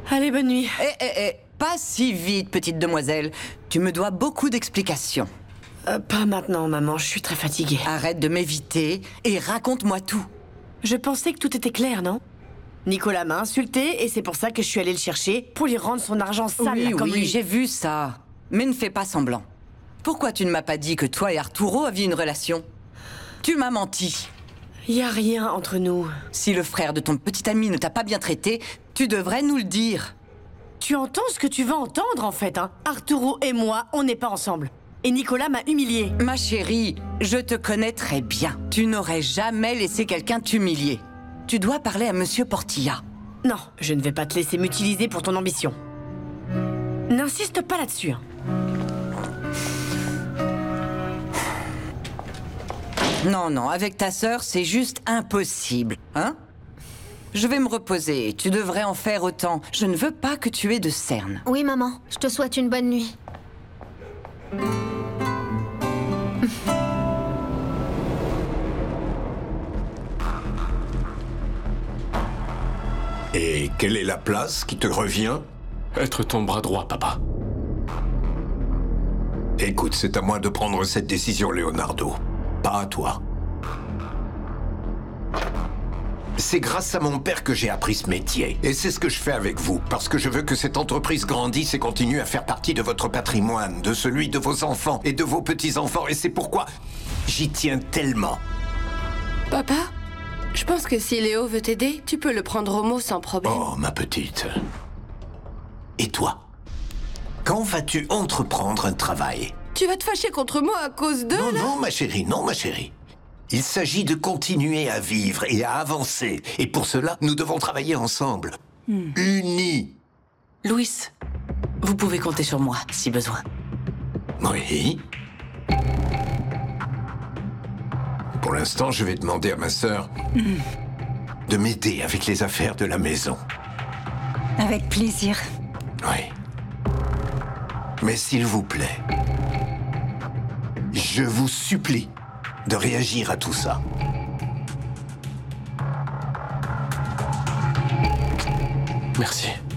Allez, bonne nuit. Pas si vite, petite demoiselle. Tu me dois beaucoup d'explications. Pas maintenant, maman, je suis très fatiguée. Arrête de m'éviter et raconte-moi tout. Je pensais que tout était clair, non? Nicolas m'a insulté et c'est pour ça que je suis allée le chercher pour lui rendre son argent sale, Oui, comme lui. j'ai vu ça. Mais ne fais pas semblant. Pourquoi tu ne m'as pas dit que toi et Arturo aviez une relation? Tu m'as menti. Y a rien entre nous. Si le frère de ton petit ami ne t'a pas bien traité, tu devrais nous le dire. Tu entends ce que tu veux entendre, en fait, hein? Arturo et moi, on n'est pas ensemble. Et Nicolas m'a humiliée. Ma chérie, je te connais très bien. Tu n'aurais jamais laissé quelqu'un t'humilier. Tu dois parler à Monsieur Portilla. Non, je ne vais pas te laisser m'utiliser pour ton ambition. N'insiste pas là-dessus, hein. Non, avec ta sœur, c'est juste impossible, hein? Je vais me reposer, tu devrais en faire autant. Je ne veux pas que tu aies de cernes. Oui, maman, je te souhaite une bonne nuit. Et quelle est la place qui te revient? Être ton bras droit, papa. Écoute, c'est à moi de prendre cette décision, Leonardo. Pas à toi. C'est grâce à mon père que j'ai appris ce métier. Et c'est ce que je fais avec vous, parce que je veux que cette entreprise grandisse et continue à faire partie de votre patrimoine, de celui de vos enfants et de vos petits-enfants. Et c'est pourquoi j'y tiens tellement. Papa, je pense que si Léo veut t'aider, tu peux le prendre au mot sans problème. Oh, ma petite. Et toi? Quand vas-tu entreprendre un travail? Tu vas te fâcher contre moi à cause d'eux, là? Non, ma chérie, non, ma chérie. Il s'agit de continuer à vivre et à avancer. Et pour cela, nous devons travailler ensemble. Unis. Louis, vous pouvez compter sur moi, si besoin. Oui. Pour l'instant, je vais demander à ma sœur de m'aider avec les affaires de la maison. Avec plaisir. Oui. Mais s'il vous plaît, je vous supplie de réagir à tout ça. Merci.